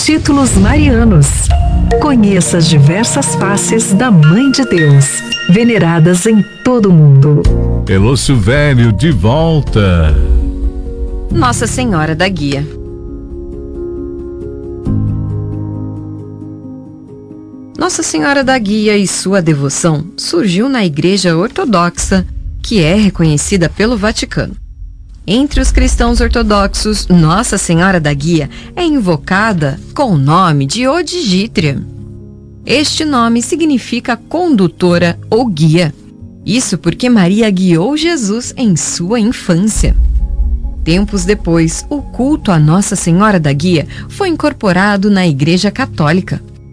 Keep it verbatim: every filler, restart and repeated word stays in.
títulos marianos. Conheça as diversas faces da Mãe de Deus, veneradas em todo o mundo. Elô Silvério de volta. Nossa Senhora da Guia. Nossa Senhora da Guia e sua devoção surgiu na Igreja Ortodoxa, que é reconhecida pelo Vaticano. Entre os cristãos ortodoxos, Nossa Senhora da Guia é invocada com o nome de Odigítria. Este nome significa condutora ou guia. Isso porque Maria guiou Jesus em sua infância. Tempos depois, o culto a Nossa Senhora da Guia foi incorporado na Igreja Católica.